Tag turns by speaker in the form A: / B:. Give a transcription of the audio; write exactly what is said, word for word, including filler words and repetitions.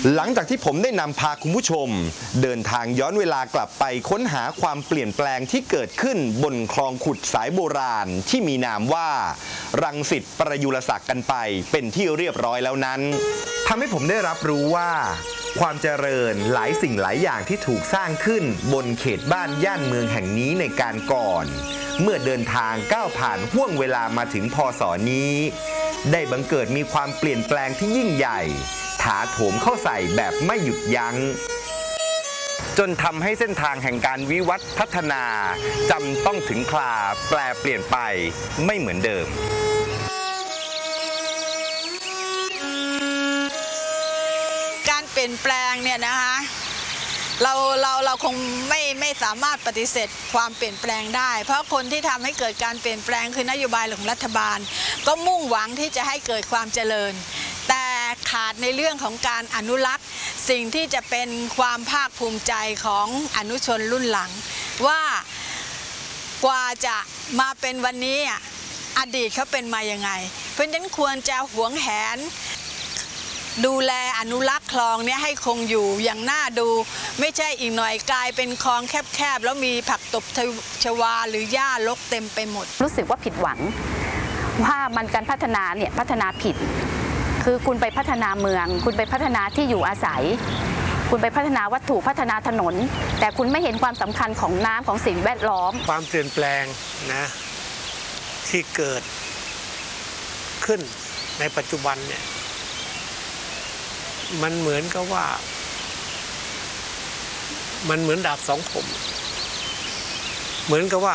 A: หลังจากที่ผมได้นำพาคุณผู้ชมเดินทางย้อนเวลากลับไปค้นหาความเปลี่ยนแปลงที่เกิดขึ้นบนคลองขุดสายโบราณที่มีนามว่ารังสิตประยุรศักดิ์กันไปเป็นที่เรียบร้อยแล้วนั้นทำให้ผมได้รับรู้ว่าความเจริญหลายสิ่งหลายอย่างที่ถูกสร้างขึ้นบนเขตบ้านย่านเมืองแห่งนี้ในการก่อนเมื่อเดินทางก้าวผ่านห่วงเวลามาถึงพ.ศ.นี้ได้บังเกิดมีความเปลี่ยนแปลงที่ยิ่งใหญ่ถาโถมเข้าใส่แบบไม่หยุดยัง้งจนทำให้เส้นทางแห่งการวิวัฒน์พัฒนาจำต้องถึงคราแปลเปลี่ยนไปไม่เหมือนเดิม
B: การเปลี่ยนแปลงเนี่ยนะคะเราเราเราคงไม่ไม่สามารถปฏิเสธความเปลี่ยนแปลงได้เพราะคนที่ทำให้เกิดการเปลี่ยนแปลงคือนโยบายของรัฐบาลก็มุ่งหวังที่จะให้เกิดความเจริญแต่ขาดในเรื่องของการอนุรักษ์สิ่งที่จะเป็นความภาคภูมิใจของอนุชนรุ่นหลังว่ากว่าจะมาเป็นวันนี้อดีตเขาเป็นมายังไงเพราะฉะนั้นควรจะหวงแหนดูแลอนุรักษ์คลองนี้ให้คงอยู่อย่างน่าดูไม่ใช่อีกหน่อยกลายเป็นคลองแคบๆแล้วมีผักตบชวาหรือหญ้ารกเต็มไปหมด
C: รู้สึกว่าผิดหวังว่ามันการพัฒนาเนี่ยพัฒนาผิดคือคุณไปพัฒนาเมืองคุณไปพัฒนาที่อยู่อาศัยคุณไปพัฒนาวัตถุพัฒนาถนนแต่คุณไม่เห็นความสำคัญของน้ำของสิ่งแวดล้อม
D: ความเปลี่ยนแปลงนะที่เกิดขึ้นในปัจจุบันเนี่ยมันเหมือนกับว่ามันเหมือนดาบสองคมเหมือนกับว่า